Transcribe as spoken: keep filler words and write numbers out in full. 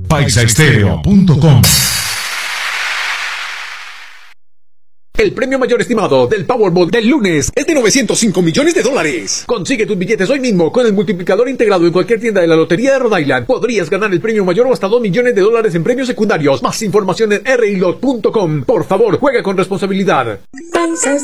paisa estéreo punto com. El premio mayor estimado del Powerball del lunes es de novecientos cinco millones de dólares. Consigue tus billetes hoy mismo con el multiplicador integrado en cualquier tienda de la Lotería de Rhode Island. Podrías ganar el premio mayor o hasta dos millones de dólares en premios secundarios. Más información en r i lot punto com. Por favor, juega con responsabilidad. Paisa